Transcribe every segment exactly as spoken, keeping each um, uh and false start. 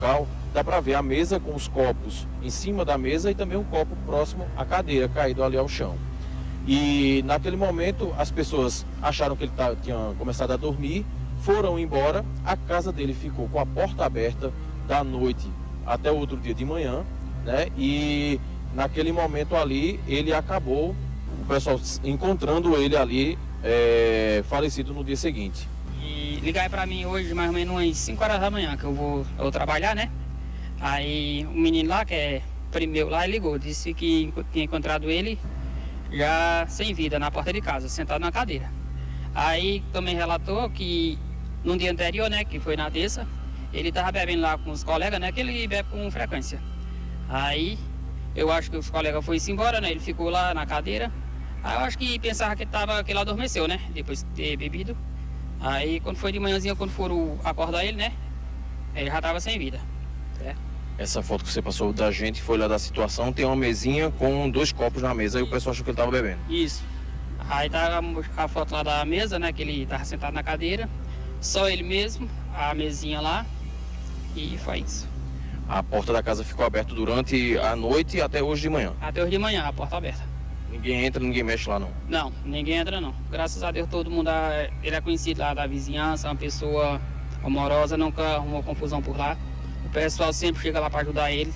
local, dá para ver a mesa com os copos em cima da mesa e também um copo próximo à cadeira, caído ali ao chão. E naquele momento as pessoas acharam que ele tá, tinha começado a dormir, foram embora, a casa dele ficou com a porta aberta da noite até o outro dia de manhã, né? E naquele momento ali ele acabou, o pessoal encontrando ele ali é, falecido no dia seguinte. E ligaram para mim hoje mais ou menos umas cinco horas da manhã, que eu vou, eu vou trabalhar, né? Aí o menino lá, que é primeiro lá, ligou, disse que tinha encontrado ele já sem vida na porta de casa, sentado na cadeira. Aí também relatou que no dia anterior, né, que foi na terça, ele estava bebendo lá com os colegas, né, que ele bebe com frequência. Aí eu acho que os colegas foram embora, né, ele ficou lá na cadeira. Aí eu acho que pensava que, tava, que ele adormeceu, né, depois de ter bebido. Aí quando foi de manhãzinha, quando foram acordar ele, né, ele já estava sem vida. É. Essa foto que você passou da gente foi lá da situação, tem uma mesinha com dois copos na mesa e o pessoal achou que ele estava bebendo. Isso. Aí tá a foto lá da mesa, né, que ele estava sentado na cadeira, só ele mesmo, a mesinha lá, e foi isso. A porta da casa ficou aberta durante a noite e até hoje de manhã? Até hoje de manhã, a porta aberta. Ninguém entra, ninguém mexe lá não? Não, ninguém entra não. Graças a Deus todo mundo, ele é conhecido lá da vizinhança, uma pessoa amorosa, nunca arrumou confusão por lá. O pessoal sempre chega lá para ajudar ele.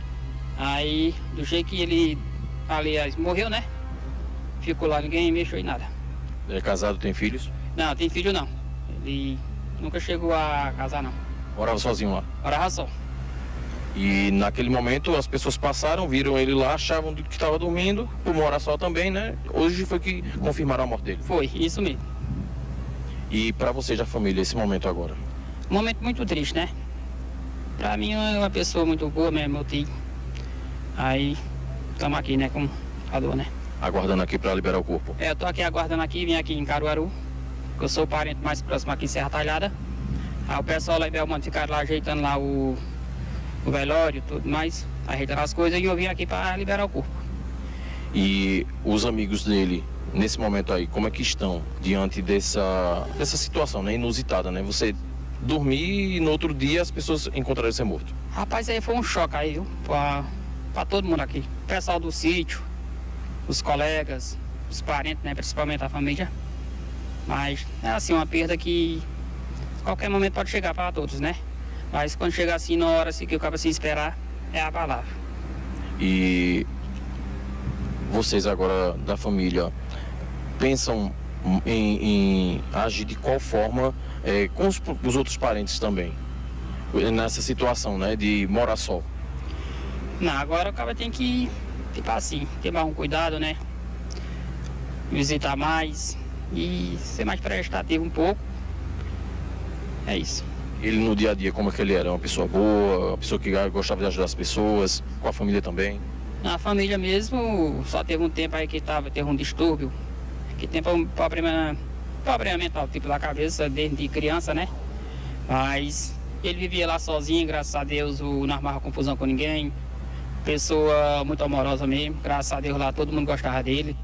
Aí, do jeito que ele, aliás, morreu, né? Ficou lá, ninguém mexeu em nada. Ele é casado, tem filhos? Não, tem filho não. Ele nunca chegou a casar não. Morava sozinho lá? Morava só. E naquele momento as pessoas passaram, viram ele lá, achavam que estava dormindo, por morar só também, né? Hoje foi que confirmaram a morte dele. Foi, isso mesmo. E para você da família, esse momento agora? Um momento muito triste, né? Pra mim é uma pessoa muito boa mesmo, meu tio. Aí, estamos aqui, né, com a dor, né? Aguardando aqui para liberar o corpo? É, eu tô aqui aguardando aqui, vim aqui em Caruaru, que eu sou o parente mais próximo aqui em Serra Talhada. Aí o pessoal lá em Belmonte ficaram lá ajeitando lá o, o velório e tudo mais, ajeitando as coisas, e eu vim aqui para liberar o corpo. E os amigos dele, nesse momento aí, como é que estão diante dessa, dessa situação, né, inusitada, né? Você dormir e no outro dia as pessoas encontraram você morto. Rapaz, aí foi um choque aí, viu? Pra, pra todo mundo aqui. O pessoal do sítio, os colegas, os parentes, né? Principalmente a família. Mas é assim, uma perda que qualquer momento pode chegar para todos, né? Mas quando chegar assim, na hora assim, que o cara se esperar, é a palavra. E vocês agora da família pensam em, em agir de qual forma é, com os, os outros parentes também, nessa situação, né, de morar só? Não, agora o cara tem que, tipo assim, ter mais um cuidado, né? Visitar mais e ser mais prestativo um pouco. É isso. Ele no dia a dia, como é que ele era? Uma pessoa boa, uma pessoa que gostava de ajudar as pessoas, com a família também? Na família mesmo, só teve um tempo aí que tava, teve um distúrbio, que tem um problema, problema mental, tipo da cabeça, desde criança, né? Mas ele vivia lá sozinho, graças a Deus, o, não armava confusão com ninguém. Pessoa muito amorosa mesmo, graças a Deus lá todo mundo gostava dele.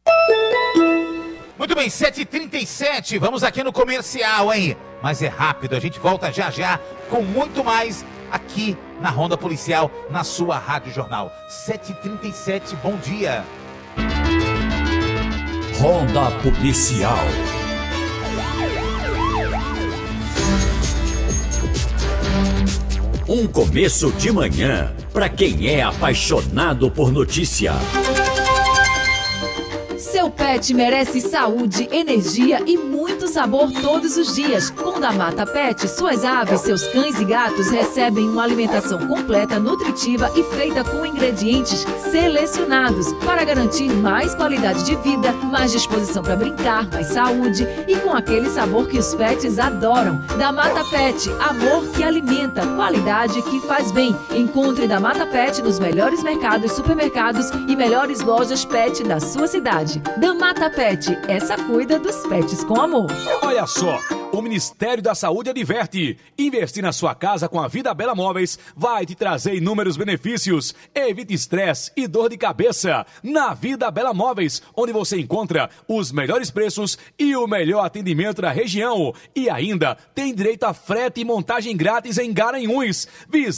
Muito bem, sete e trinta e sete, vamos aqui no comercial, hein? Mas é rápido, a gente volta já já com muito mais aqui na Ronda Policial, na sua Rádio Jornal. sete e trinta e sete, bom dia. Ronda Policial. Um começo de manhã para quem é apaixonado por notícia. Seu pet merece saúde, energia e muito sabor todos os dias. Com Da Mata Pet, suas aves, seus cães e gatos recebem uma alimentação completa, nutritiva e feita com ingredientes selecionados para garantir mais qualidade de vida, mais disposição para brincar, mais saúde e com aquele sabor que os pets adoram. Da Mata Pet, amor que alimenta, qualidade que faz bem. Encontre Da Mata Pet nos melhores mercados, supermercados e melhores lojas pet da sua cidade. Da Mata Pet, essa cuida dos pets com amor. Olha só, o Ministério da Saúde adverte: investir na sua casa com a Vida Bela Móveis vai te trazer inúmeros benefícios. Evite estresse e dor de cabeça. Na Vida Bela Móveis, onde você encontra os melhores preços e o melhor atendimento da região. E ainda tem direito a frete e montagem grátis em Garanhuns. Visite